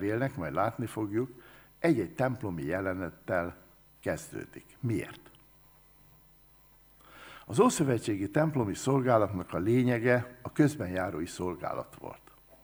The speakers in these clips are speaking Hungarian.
levélnek, majd látni fogjuk, egy-egy templomi jelenettel kezdődik. Miért? Az ószövetségi templomi szolgálatnak a lényege a közbenjárói szolgálat volt.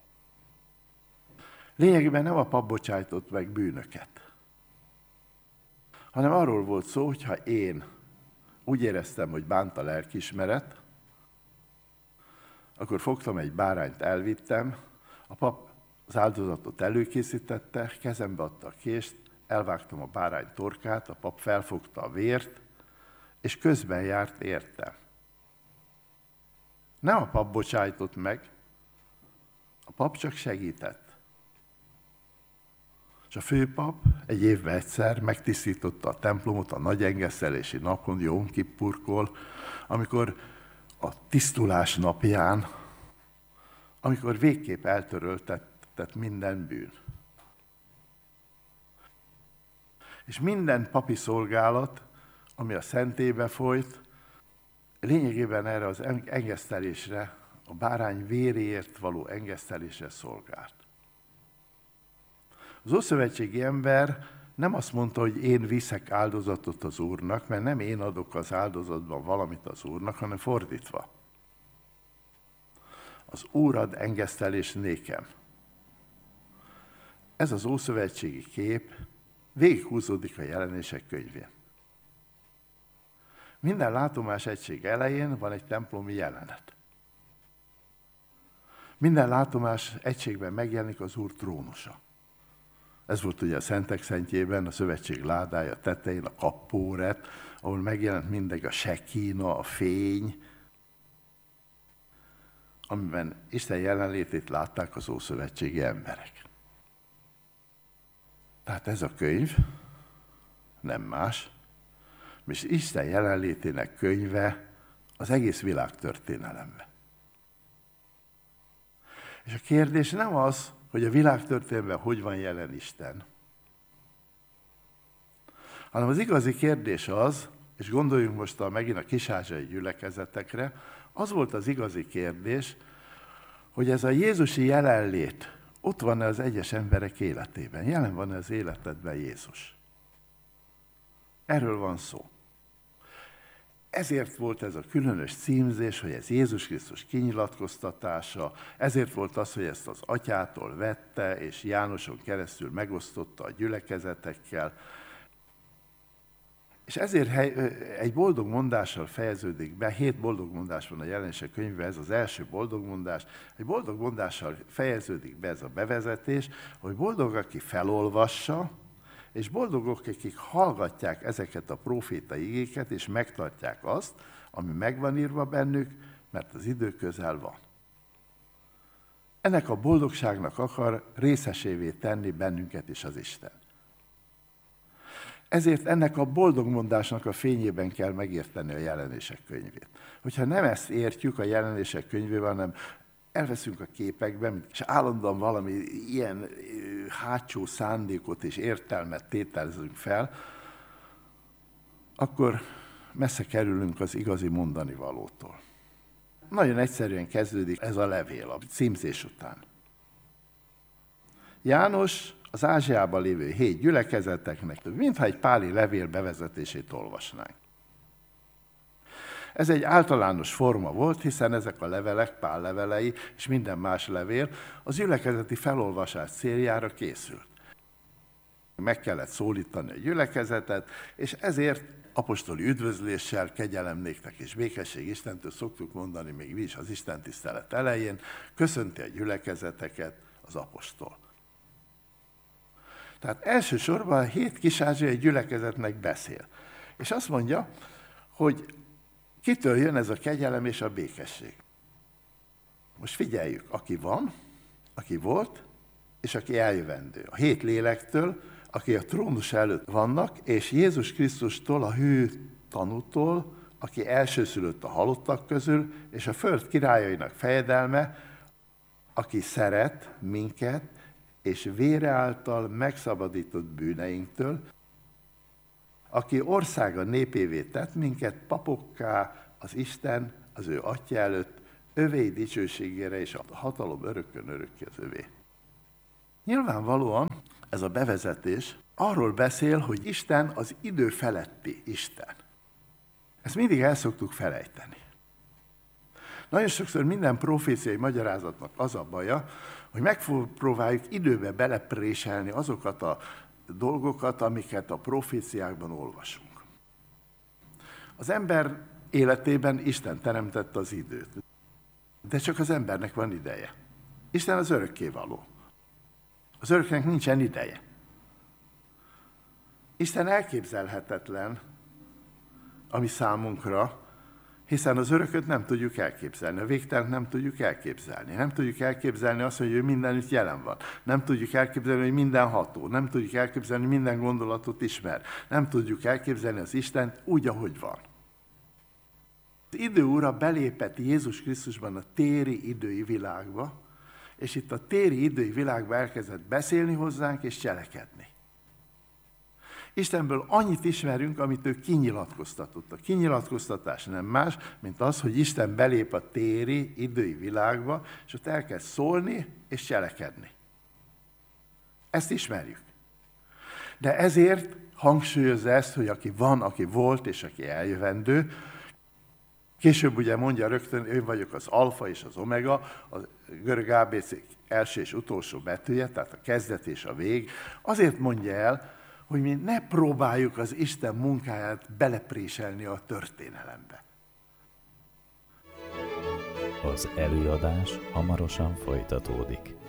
Lényegében nem a pap bocsájtott meg bűnöket, hanem arról volt szó, hogy ha én úgy éreztem, hogy bánt a lelkiismeret, akkor fogtam egy bárányt, elvittem, a pap az áldozatot előkészítette, kezembe adta a kést, elvágtam a bárány torkát, a pap felfogta a vért, és közben járt értem. Nem a pap bocsájtott meg, a pap csak segített. És a főpap egy évben egyszer megtisztította a templomot a nagy engesztelési napon, Jóm Kippurkor, amikor a tisztulás napján, amikor végképp eltöröltetett minden bűn. És minden papi szolgálat, ami a szentélybe folyt, lényegében erre az engesztelésre, a bárány véréért való engesztelésre szolgált. Az ószövetségi ember nem azt mondta, hogy én viszek áldozatot az Úrnak, mert nem én adok az áldozatban valamit az Úrnak, hanem fordítva. Az Úr ad engesztelést nékem. Ez az ószövetségi kép végighúzódik a Jelenések könyvén. Minden látomás egység elején van egy templomi jelenet. Minden látomás egységben megjelenik az Úr trónusa. Ez volt ugye a Szentek Szentjében, a szövetség ládája tetején, a kappóret, ahol megjelent mindegy a sekína, a fény, amiben Isten jelenlétét látták az ószövetségi emberek. Tehát ez a könyv nem más, és Isten jelenlétének könyve az egész világtörténelemben. És a kérdés nem az, hogy a világtörténelemben hogy van jelen Isten, hanem az igazi kérdés az, és gondoljunk most megint a kis-ázsiai gyülekezetekre, az volt az igazi kérdés, hogy ez a jézusi jelenlét ott van-e az egyes emberek életében, jelen van-e az életedben Jézus. Erről van szó. Ezért volt ez a különös címzés, hogy ez Jézus Krisztus kinyilatkoztatása, ezért volt az, hogy ezt az atyától vette, és Jánoson keresztül megosztotta a gyülekezetekkel. És ezért egy boldog mondással fejeződik be, 7 boldog mondás van a Jelenések könyvben, ez az első boldog mondás, egy boldog mondással fejeződik be ez a bevezetés, hogy boldog, aki felolvassa, és boldogok, akik hallgatják ezeket a prófétai igéket, és megtartják azt, ami meg van írva bennük, mert az idő közel van. Ennek a boldogságnak akar részesévé tenni bennünket is az Isten. Ezért ennek a boldogmondásnak a fényében kell megérteni a Jelenések könyvét. Hogyha nem ezt értjük a Jelenések könyvében, hanem elveszünk a képekben, és állandóan valami ilyen hátsó szándékot és értelmet tételezünk fel, akkor messze kerülünk az igazi mondani valótól. Nagyon egyszerűen kezdődik ez a levél a címzés után. János az Ázsiában lévő 7 gyülekezeteknek, mintha egy páli levél bevezetését olvasnánk. Ez egy általános forma volt, hiszen ezek a levelek, Pál levelei és minden más levél az gyülekezeti felolvasás céljára készült. Meg kellett szólítani a gyülekezetet, és ezért apostoli üdvözléssel, kegyelem néktek és békesség Istentől szoktuk mondani még mi is az istentisztelet elején, köszönti a gyülekezeteket az apostol. Tehát elsősorban a 7 kis-ázsiai gyülekezetnek beszél. És azt mondja, hogy kitől jön ez a kegyelem és a békesség. Most figyeljük, aki van, aki volt, és aki eljövendő. A 7 lélektől, aki a trónus előtt vannak, és Jézus Krisztustól, a hű tanútól, aki elsőszülött a halottak közül, és a föld királyainak fejedelme, aki szeret minket, és vére által megszabadított bűneinktől, aki országa népévé tett minket, papokká az Isten az ő Atya előtt, övé dicsőségére és a hatalom örökkön örökké az övé. Nyilvánvalóan ez a bevezetés arról beszél, hogy Isten az idő feletti Isten. Ezt mindig el szoktuk felejteni. Nagyon sokszor minden proféciai magyarázatnak az a baja, hogy megpróbáljuk időbe belepréselni azokat a dolgokat, amiket a proféciákban olvasunk. Az ember életében Isten teremtette az időt, de csak az embernek van ideje. Isten az örökkévaló. Az öröknek nincsen ideje. Isten elképzelhetetlen a mi számunkra, hiszen az örököt nem tudjuk elképzelni, a végtelent nem tudjuk elképzelni. Nem tudjuk elképzelni azt, hogy ő mindenütt jelen van. Nem tudjuk elképzelni, hogy mindenható. Nem tudjuk elképzelni, hogy minden gondolatot ismer. Nem tudjuk elképzelni az Istent úgy, ahogy van. Az idő ura belépett Jézus Krisztusban a téri idői világba, és itt a téri idői világba elkezdett beszélni hozzánk és cselekedni. Istenből annyit ismerünk, amit ő kinyilatkoztatott. A kinyilatkoztatás nem más, mint az, hogy Isten belép a téri, idői világba, és ott elkezd szólni és cselekedni. Ezt ismerjük. De ezért hangsúlyozza ezt, hogy aki van, aki volt, és aki eljövendő. Később ugye mondja rögtön, én vagyok az alfa és az omega, a görög ABC első és utolsó betűje, tehát a kezdet és a vég. Azért mondja el, hogy mi ne próbáljuk az Isten munkáját belepréselni a történelembe. Az előadás hamarosan folytatódik.